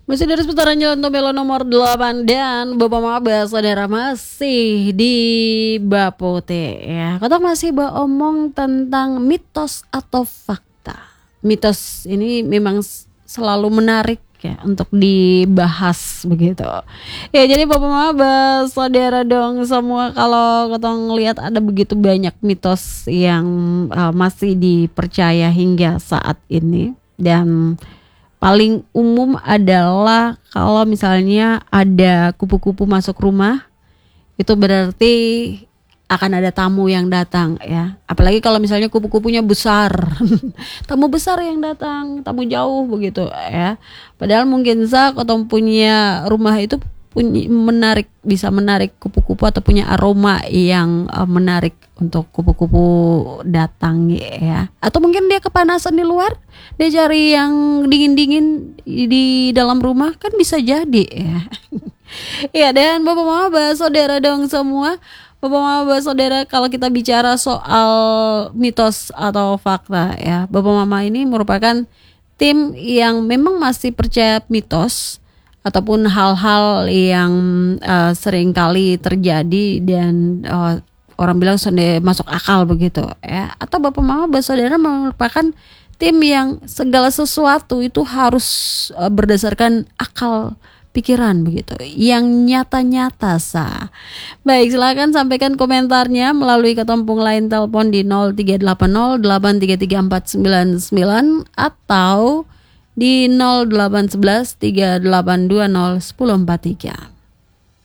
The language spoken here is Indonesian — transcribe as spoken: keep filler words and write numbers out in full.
Masih dari seputaran Jalan Tombelo nomor delapan dan Bapak Maba Saudara masih di Bapote ya. Kita masih omong tentang mitos atau fakta. Mitos ini memang selalu menarik ya untuk dibahas begitu. Ya jadi Bapak Maba Saudara dong semua, kalau kita ngelihat ada begitu banyak mitos yang uh, masih dipercaya hingga saat ini, dan paling umum adalah kalau misalnya ada kupu-kupu masuk rumah, itu berarti akan ada tamu yang datang ya. Apalagi kalau misalnya kupu-kupunya besar, tamu besar yang datang, tamu jauh begitu ya. Padahal mungkin Zak atau punya rumah itu punya menarik, bisa menarik kupu-kupu atau punya aroma yang uh, menarik untuk kupu-kupu datang ya. Atau mungkin dia kepanasan di luar, dia cari yang dingin-dingin di dalam rumah, kan bisa jadi ya. Ya, dan Bapak Maba Saudara dong semua, Bapak Maba Saudara, kalau kita bicara soal mitos atau fakta ya, Bapak Mama ini merupakan tim yang memang masih percaya mitos ataupun hal-hal yang uh, sering kali terjadi dan uh, orang bilang sudah masuk akal begitu ya. Atau Bapak Mama Saudara merupakan tim yang segala sesuatu itu harus uh, berdasarkan akal pikiran begitu, yang nyata-nyata sah. Baik, silakan sampaikan komentarnya melalui ketompong line telepon di nol tiga delapan nol delapan tiga tiga empat sembilan sembilan atau di nol delapan satu satu tiga delapan dua nol satu nol empat tiga.